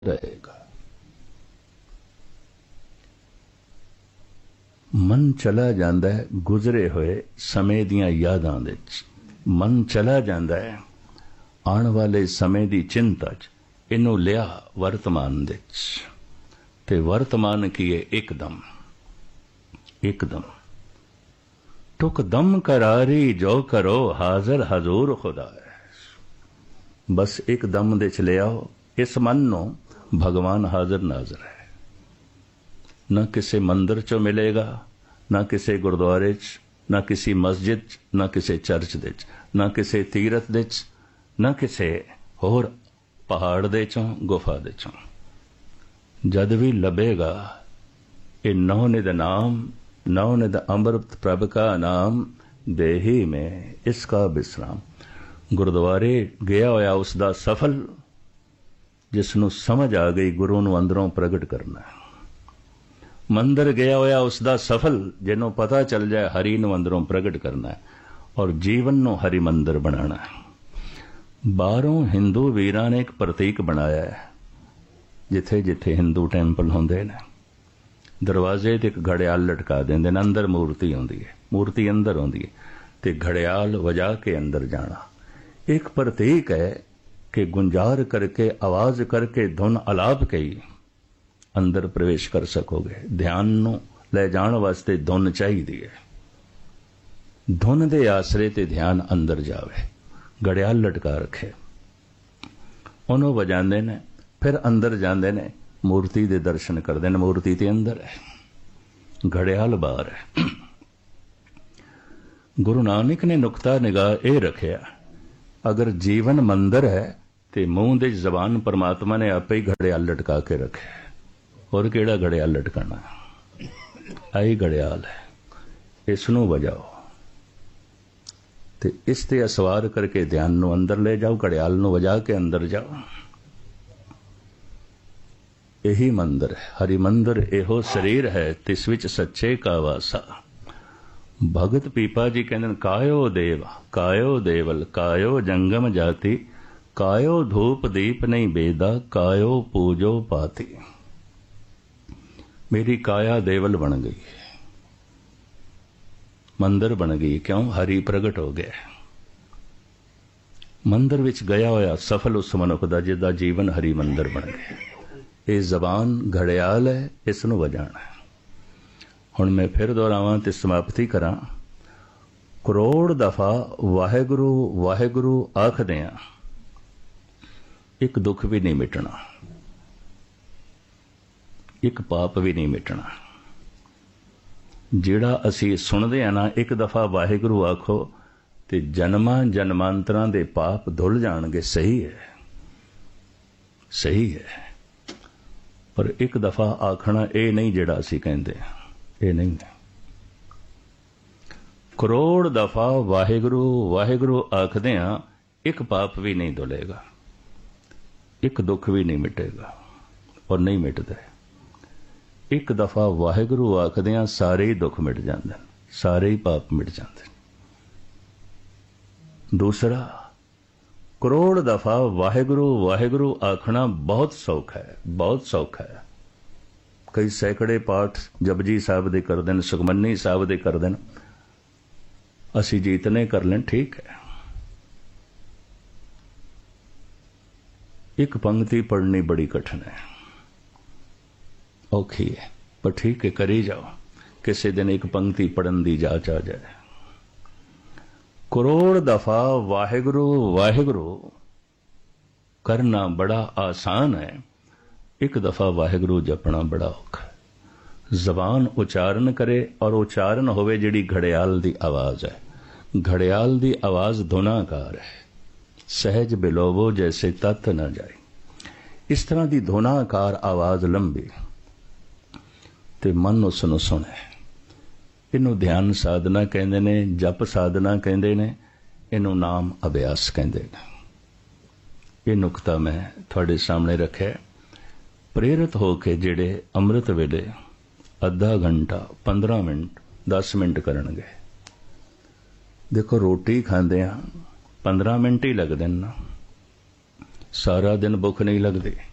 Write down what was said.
रहेगा। मन चला जाता है गुजरे हुए समय दियां यादां दे च, मन चला जाता है आने वाले समय दी चिंता च, इनू लिया वर्तमान दे च, ते वर्तमान किए एकदम एकदम टुक दम करारी जो करो हाजिर हजूर खुदा है। बस एक दम दे च ले आओ इस मन नो भगवान हाजिर नाजिर है। न किसी मंदिर चो मिलेगा, न किसी गुरुद्वारे च, न किसी मस्जिद च, न किसी चर्च दे च, न किसी तीरथ दे च, न किसी होर पहाड़ दे चों गुफा दे चों। जद भी लभेगा ये नौनिध नाम, नौनिध अमृत प्रभ का नाम, देही में इसका विश्राम। गुरुद्वारे गया होया उसदा सफल, जिसनों समझ आ गई गुरु नूं अंदरों प्रगट करना। मंदिर गया होया उसदा सफल, जिन्हों पता चल जाए हरि नूं अंदरों प्रगट करना है और जीवन नूं हरि मंदिर बनाना है। बाहरों हिंदू वीरां ने एक प्रतीक बनाया है। जिथे जिथे हिंदू टैंपल होंदे ने दरवाजे ते एक घड़ियाल लटका देंदे ने, अंदर मूर्ति होंदी है, मूर्ति अंदर होंदी है ते घड़ियाल वजा के अंदर जाना एक प्रतीक है कि गुंजार करके आवाज करके धुन अलाप के ही अंदर प्रवेश कर सकोगे। ध्यान नूं ले जाण वास्ते धुन चाहिए है। धुन दे आसरे ते ध्यान अंदर जावे। घड़ियाल लटका रखे उन्हों वजांदे ने, फिर अंदर जांदे ने, मूर्ति दे दर्शन करदे ने। मूर्ति ते अंदर है, घड़ियाल बाहर है। गुरु नानक ने नुकता निगाह ये रखिया, अगर जीवन मंदिर है तो मुंह दे जबान परमात्मा ने आपे ही घड़ियाल लटका के रखे। और केड़ा घड़ियाल लटकाना? आई घड़ियाल है, इसनों बजाओ ते इस ते असवार करके ध्यान नूं अंदर ले जाओ, घड़ियाल नूं वजा के अंदर जाओ। यही मंदिर है, हरि मंदिर एहो शरीर है, तिस विच सच्चे का वासा। भगत पीपा जी कहते कायो देव कायो देवल कायो जंगम जाति, कायो धूप दीप नहीं बेदा, कायो पूजो पाती। मेरी काया देवल बन गई, मंदिर बन गई। क्यों? हरि प्रगट हो गया। मंदिर विच गया होया सफल उस मनुख दा जिहदा जीवन हरि मंदिर बन गया। ये जबान घड़ियाल है, इसनूं वजाना है। हुण मैं फिर दोहरावां ते समाप्ति करां। करोड़ दफा वाहेगुरु वाहेगुरु आखदे आ, एक दुख भी नहीं मिटना, एक पाप भी नहीं मिटना। जिहड़ा असी सुनदे आ ना, एक दफा वाहेगुरु आखो ते जन्मां जन्मांतरां दे पाप धुल जाणगे। सही है, सही है, पर एक दफा आखना ये नहीं जिहड़ा असी कहंदे आ, ये नहीं है। करोड़ दफा वाहेगुरु वाहेगुरु आखदे आ, एक पाप भी नहीं धुलेगा, एक दुख भी नहीं मिटेगा और नहीं मिटदे। एक दफा वाहेगुरु आखदे आ, सारे ही दुख मिट जांदे, सारे ही पाप मिट जांदे। दूसरा, करोड़ दफा वाहेगुरु वाहेगुरु आखना बहुत सौखा है, बहुत सौखा है। कई सैकड़े पाठ जपजी साहब दे कर देन, सुखमनी साहब दे कर देन, असी जीतने कर लें, ठीक है। एक पंक्ति पढ़नी बड़ी कठिन है, औखी है, पर ठीक है, करी जाओ। किसी दिन एक पंक्ति पढ़न दी जाच आ जाए। करोड़ दफा वाहेगुरु वाहेगुरु करना बड़ा आसान है, एक दफा वाहेगुरु जपना बड़ा औखा है। जबान उच्चारण करे और उच्चारण होवे जिहड़ी घड़ियाल दी आवाज है। घड़ियाल दी आवाज धुनाकार है, सहज बिलोवो जैसे तत न जाए। इस तरह दी धुनाकार आवाज लंबी ते मन उसनूं सुने। इनू ध्यान साधना कहंदे ने, जप साधना कहंदे ने, इनू नाम अभ्यास कहंदे ने। ये नुकता मैं थोड़े सामने रखे। प्रेरित होके जिहड़े अमृत वेले अद्धा घंटा 15 मिनट 10 मिनट करनगे। देखो रोटी खांदे आ 15 मिनट ही लगदे ना, सारा दिन भुख नहीं लगदी।